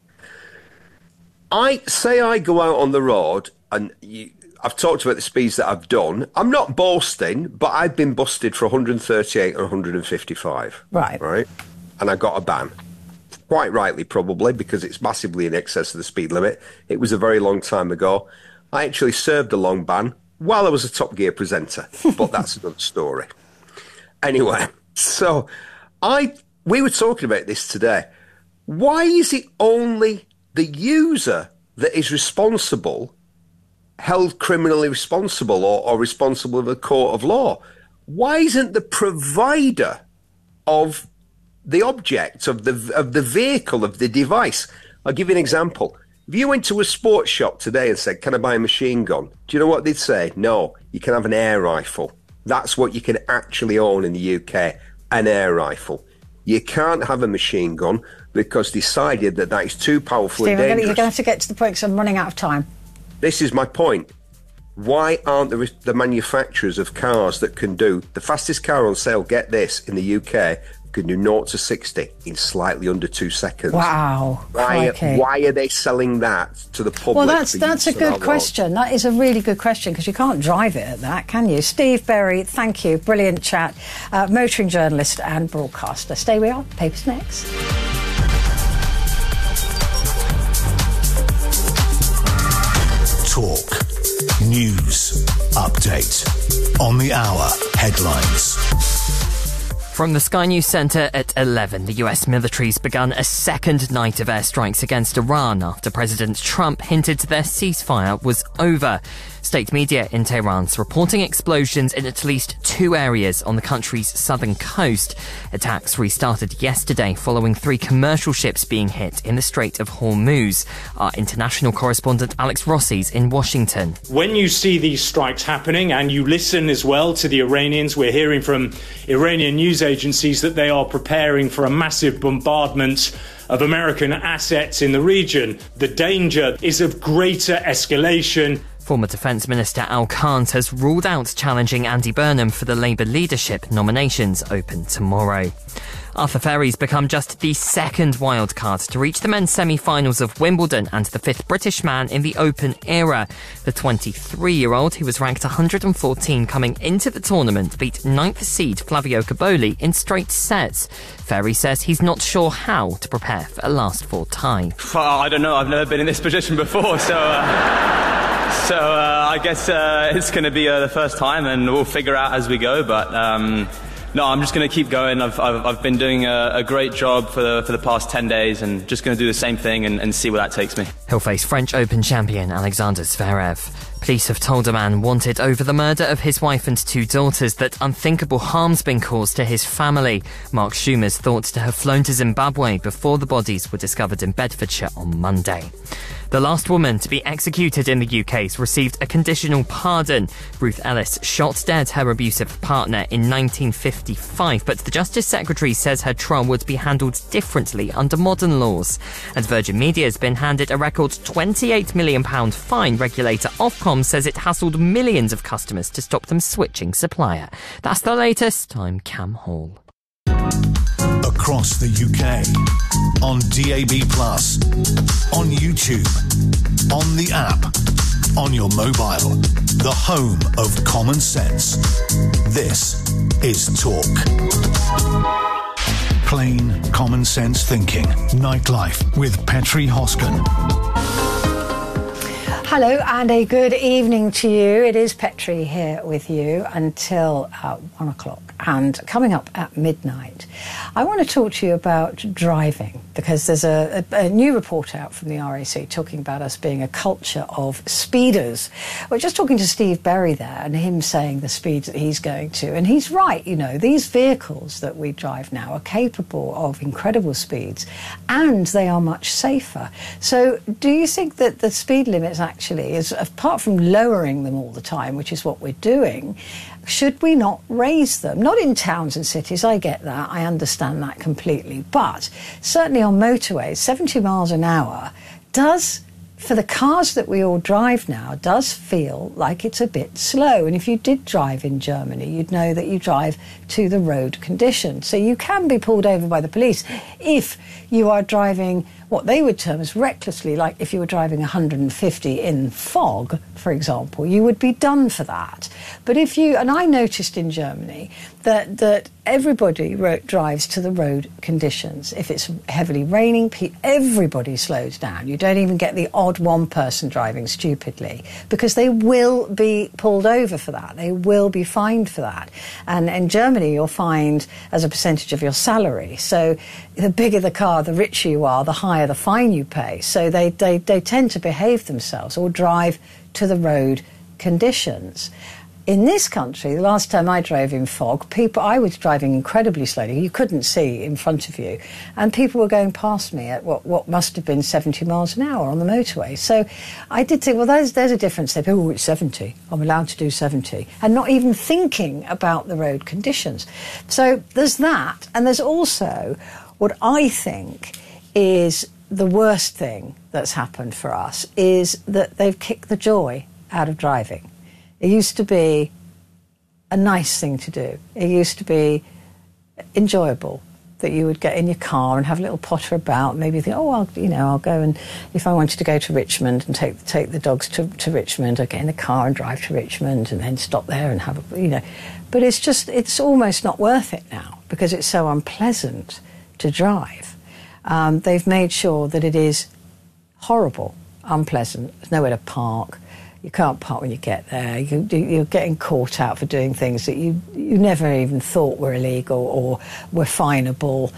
I go out on the road, and I've talked about the speeds that I've done. I'm not boasting, but I've been busted for 138 and 155. Right. And I got a ban. Quite rightly, probably, because it's massively in excess of the speed limit. It was a very long time ago. I actually served a long ban while I was a Top Gear presenter, but that's another story. Anyway, so we were talking about this today. Why is it only the user that is responsible, held criminally responsible or responsible of a court of law? Why isn't the provider of the object, of the vehicle, of the device? I'll give you an example. If you went to a sports shop today and said, can I buy a machine gun? Do you know what they'd say? No, you can have an air rifle. That's what you can actually own in the UK, an air rifle. You can't have a machine gun because decided that is too powerful and dangerous. You're going to have to get to the point because I'm running out of time. This is my point. Why aren't the manufacturers of cars that can do the fastest car on sale, get this, in the UK, can do 0 to 60 in slightly under 2 seconds? Wow. Why are they selling that to the public? Well, that's a good question. That is a really good question because you can't drive it at that, can you? Steve Berry, thank you. Brilliant chat. Motoring journalist and broadcaster. Stay where we are. Papers next. Talk. News. Update. On the hour. Headlines. From the Sky News Centre at 11, the US military's begun a second night of airstrikes against Iran after President Trump hinted their ceasefire was over. State media in Tehran's reporting explosions in at least 2 areas on the country's southern coast. Attacks restarted yesterday following 3 commercial ships being hit in the Strait of Hormuz. Our international correspondent Alex Rossi's in Washington. When you see these strikes happening and you listen as well to the Iranians, we're hearing from Iranian news agencies that they are preparing for a massive bombardment of American assets in the region. The danger is of greater escalation. Former Defence Minister Al Kant has ruled out challenging Andy Burnham for the Labour leadership. Nominations open tomorrow. Arthur Ferry's become just the second wildcard to reach the men's semi-finals of Wimbledon and the 5th British man in the Open era. The 23-year-old, who was ranked 114 coming into the tournament, beat 9th seed Flavio Cobolli in straight sets. Ferry says he's not sure how to prepare for a last-four tie. I don't know. I've never been in this position before, so I guess it's going to be the first time, and we'll figure out as we go. But no, I'm just going to keep going. I've been doing a great job for the past 10 days, and just going to do the same thing and see where that takes me. He'll face French Open champion Alexander Zverev. Police have told a man wanted over the murder of his wife and 2 daughters that unthinkable harm's been caused to his family. Mark Schumer's thought to have flown to Zimbabwe before the bodies were discovered in Bedfordshire on Monday. The last woman to be executed in the UK's received a conditional pardon. Ruth Ellis shot dead her abusive partner in 1955, but the Justice Secretary says her trial would be handled differently under modern laws. And Virgin Media has been handed a record £28 million fine. Regulator Ofcom says it hassled millions of customers to stop them switching supplier. That's the latest. I'm Cam Hall. Across the UK, on DAB+, on YouTube, on the app, on your mobile. The home of common sense. This is Talk. Plain common sense thinking. Nightlife with Petri Hosken. Hello and a good evening to you. It is Petri here with you until 1 o'clock. And coming up at midnight, I want to talk to you about driving, because there's a new report out from the RAC talking about us being a culture of speeders. We're just talking to Steve Berry there and him saying the speeds that he's going to. And he's right, you know, these vehicles that we drive now are capable of incredible speeds and they are much safer. So do you think that the speed limits actually, is apart from lowering them all the time, which is what we're doing, should we not raise them? Not in towns and cities, I get that, I understand that completely, but certainly on motorways, 70 miles an hour does, for the cars that we all drive now, does feel like it's a bit slow. And if you did drive in Germany, you'd know that you drive to the road conditions. So you can be pulled over by the police if you are driving what they would term as recklessly, like if you were driving 150 in fog, for example, you would be done for that. But if you, and I noticed in Germany that everybody drives to the road conditions. If it's heavily raining, everybody slows down. You don't even get the odd one person driving stupidly, because they will be pulled over for that. They will be fined for that. And in Germany, you're fined as a percentage of your salary. So the bigger the car, the richer you are, the higher the fine you pay. So they tend to behave themselves or drive to the road conditions. In this country, the last time I drove in fog, I was driving incredibly slowly. You couldn't see in front of you. And people were going past me at what must have been 70 miles an hour on the motorway. So I did think, well, there's a difference there. Oh, it's 70. I'm allowed to do 70. And not even thinking about the road conditions. So there's that. And there's also what I think is the worst thing that's happened for us, is that they've kicked the joy out of driving. It used to be a nice thing to do. It used to be enjoyable, that you would get in your car and have a little potter about. Maybe think, oh, I'll go, and if I wanted to go to Richmond and take the dogs to Richmond, I'd get in the car and drive to Richmond and then stop there and have a. But it's almost not worth it now, because it's so unpleasant to drive. They've made sure that it is horrible, unpleasant. There's nowhere to park. You can't park when you get there. You're getting caught out for doing things that you never even thought were illegal or were finable.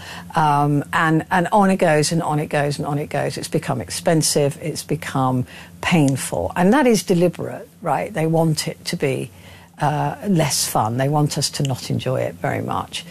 And on it goes and on it goes and on it goes. It's become expensive. It's become painful. And that is deliberate, right? They want it to be less fun. They want us to not enjoy it very much.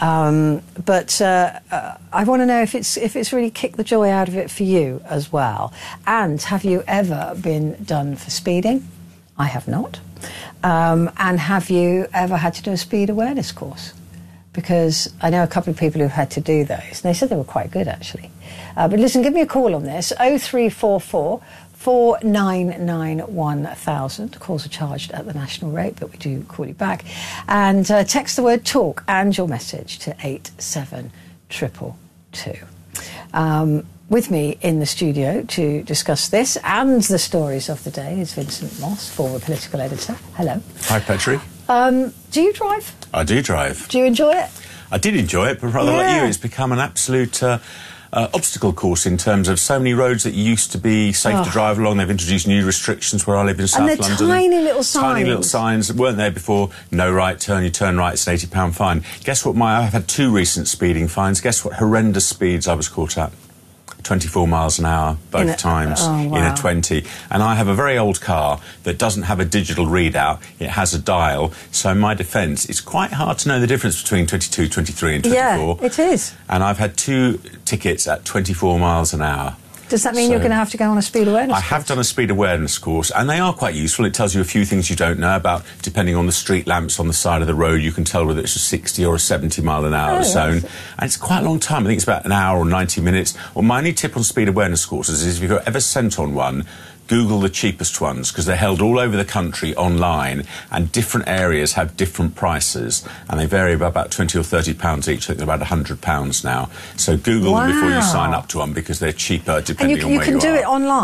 But I want to know if it's really kicked the joy out of it for you as well. And have you ever been done for speeding? I have not. And have you ever had to do a speed awareness course? Because I know a couple of people who've had to do those. And they said they were quite good, actually. But listen, give me a call on this, 0344 499 1000. Calls are charged at the national rate, but we do call you back. And text the word TALK and your message to 87222. With me in the studio to discuss this and the stories of the day is Vincent Moss, former political editor. Hello. Hi, Petri. Do you drive? I do drive. Do you enjoy it? I did enjoy it, but rather like you, it's become an absolute obstacle course in terms of so many roads that used to be safe to drive along. They've introduced new restrictions where I live in South London. And tiny little signs. Tiny little signs that weren't there before. No right turn, you turn right, it's an £80 fine. Guess what? I've had 2 recent speeding fines. Guess what horrendous speeds I was caught at? 24 miles an hour, both times, in a 20. And I have a very old car that doesn't have a digital readout. It has a dial. So in my defence, it's quite hard to know the difference between 22, 23 and 24. Yeah, it is. And I've had 2 tickets at 24 miles an hour. Does that mean you're going to have to go on a speed awareness course? I have done a speed awareness course, and they are quite useful. It tells you a few things you don't know about, depending on the street lamps on the side of the road. You can tell whether it's a 60 or a 70 mile an hour zone. And it's quite a long time. I think it's about an hour or 90 minutes. Well, my only tip on speed awareness courses is if you've ever sent on one, Google the cheapest ones, because they're held all over the country online, and different areas have different prices, and they vary by about £20 or £30 each. I think they're about £100 now. So Google them before you sign up to one, because they're cheaper depending on where you are. And you can do it online?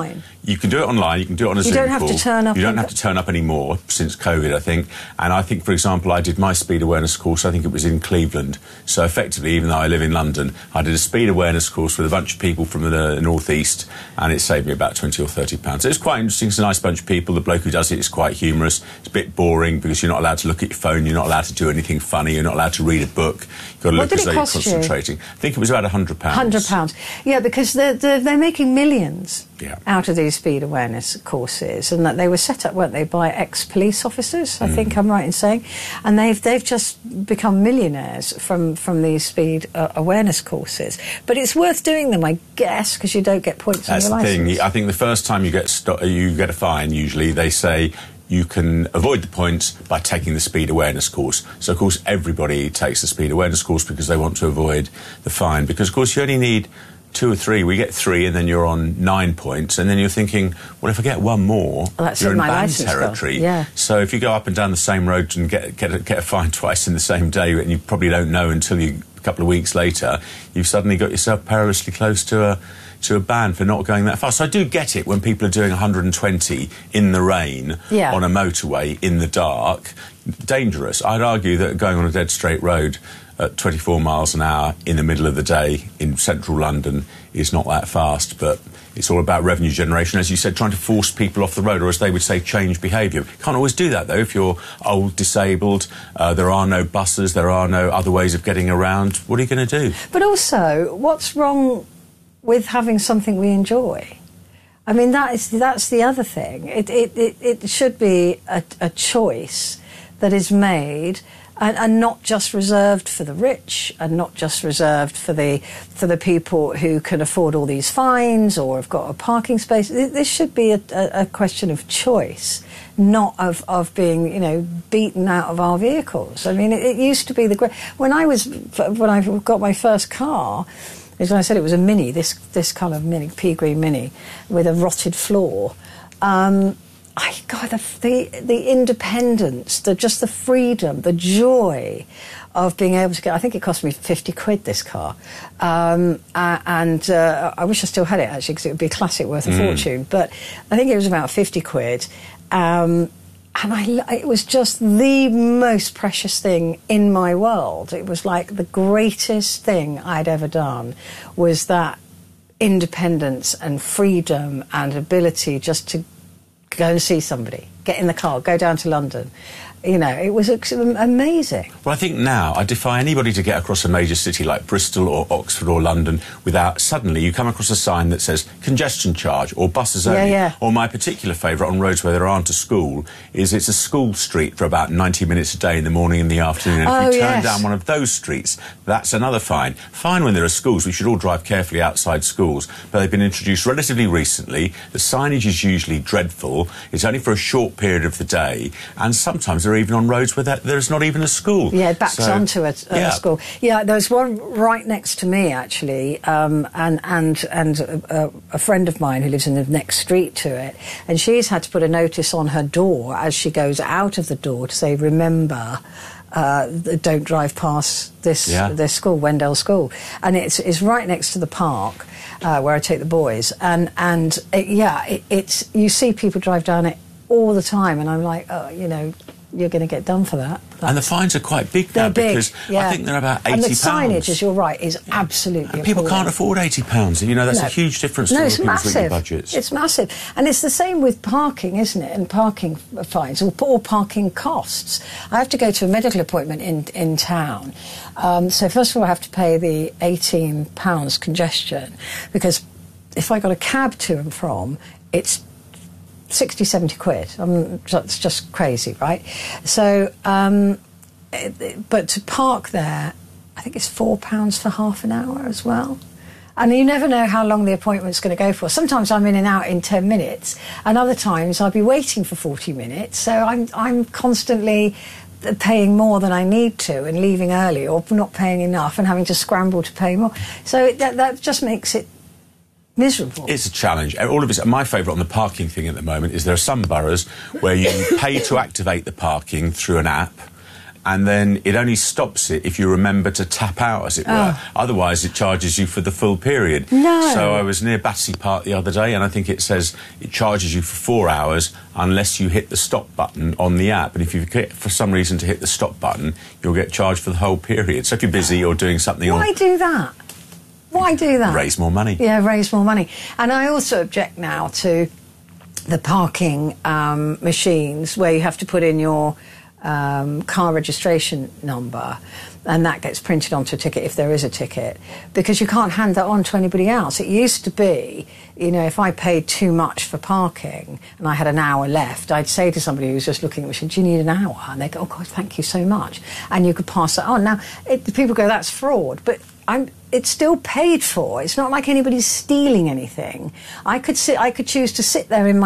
You can do it online. You can do it on a Zoom call. You don't have to turn up. You don't have to turn up anymore since COVID, I think. And I think, for example, I did my speed awareness course, I think it was in Cleveland. So effectively, even though I live in London, I did a speed awareness course with a bunch of people from the northeast, and it saved me about £20 or £30. So it's quite interesting. It's a nice bunch of people. The bloke who does it is quite humorous. It's a bit boring because you're not allowed to look at your phone. You're not allowed to do anything funny. You're not allowed to read a book. You've got to look as though you're concentrating. I think it was about £100. £100. Yeah, because they're making millions out of these speed awareness courses, and that they were set up, weren't they, by ex-police officers, I think I'm right in saying, and they've just become millionaires from these speed awareness courses. But it's worth doing them, I guess, because you don't get points on your licence. That's the thing. I think the first time you get a fine, usually they say you can avoid the points by taking the speed awareness course. So, of course, everybody takes the speed awareness course because they want to avoid the fine. Because, of course, you only need 2 or 3. We get 3, and then you're on 9 points, and then you're thinking, well, if I get one more, you're in ban territory. Yeah. So if you go up and down the same road and get a fine twice in the same day, and you probably don't know until a couple of weeks later, you've suddenly got yourself perilously close to a ban for not going that fast. So I do get it when people are doing 120 in the rain on a motorway in the dark. Dangerous. I'd argue that going on a dead straight road at 24 miles an hour in the middle of the day in central London is not that fast, but it's all about revenue generation, as you said, trying to force people off the road, or as they would say, change behaviour. You can't always do that, though. If you're old, disabled, there are no buses, there are no other ways of getting around, what are you going to do? But also, what's wrong with having something we enjoy? I mean, that's the other thing. It should be a choice that is made, and not just reserved for the rich, and not just reserved for the people who can afford all these fines or have got a parking space. This should be a question of choice, not of being, beaten out of our vehicles. I mean, it used to be when I got my first car, as I said, it was a Mini, this kind of Mini, pea green Mini, with a rotted floor. The independence, just the freedom, the joy of being able to get. I think it cost me £50 this car, and I wish I still had it actually, because it would be a classic worth a fortune. But I think it was about £50, and it was just the most precious thing in my world. It was like the greatest thing I'd ever done, was that independence and freedom and ability just to go and see somebody, get in the car, go down to London. It was amazing. Well, I think now I defy anybody to get across a major city like Bristol or Oxford or London without suddenly you come across a sign that says congestion charge or buses only. Or my particular favourite on roads where there aren't a school is it's a school street for about 90 minutes a day in the morning and the afternoon. And if you turn down one of those streets, that's another fine. Fine when there are schools. We should all drive carefully outside schools. But they've been introduced relatively recently. The signage is usually dreadful. It's only for a short period of the day. And sometimes they're even on roads where there's not even a school. Yeah, it backs onto a school. Yeah, there's one right next to me, actually, and a friend of mine who lives in the next street to it, and she's had to put a notice on her door as she goes out of the door to say, remember, don't drive past this school, Wendell School. And it's right next to the park where I take the boys. And you see people drive down it all the time, and I'm like, you're going to get done for that. And the fines are quite big now, because I think they're about £80. And the signage, as you're right, is absolutely and people can't afford £80. That's a huge difference to people's weekly budgets. It's massive. And it's the same with parking, isn't it? And parking fines or parking costs. I have to go to a medical appointment in town. So first of all, I have to pay the £18 congestion, because if I got a cab to and from, it's 60, 70 quid. It's just crazy, right? So, but to park there, I think it's £4 for half an hour as well. And you never know how long the appointment's going to go for. Sometimes I'm in and out in 10 minutes, and other times I'll be waiting for 40 minutes. So I'm constantly paying more than I need to and leaving early, or not paying enough and having to scramble to pay more. So that just makes it miserable. It's a challenge. All of it. My favourite on the parking thing at the moment is there are some boroughs where you pay to activate the parking through an app, and then it only stops it if you remember to tap out, as it were. Otherwise, it charges you for the full period. No. So I was near Battersea Park the other day, and I think it says it charges you for 4 hours unless you hit the stop button on the app. And if you get, for some reason, to hit the stop button, you'll get charged for the whole period. So if you're busy or doing something... Why do that? Why do that? Raise more money. Yeah, raise more money. And I also object now to the parking machines where you have to put in your car registration number, and that gets printed onto a ticket if there is a ticket, because you can't hand that on to anybody else. It used to be, you know, if I paid too much for parking and I had an hour left, I'd say to somebody who was just looking at me, do you need an hour? And they go, oh God, thank you so much. And you could pass that on. Now, people go, that's fraud, but it's still paid for. It's not like anybody's stealing anything. I could choose to sit there in my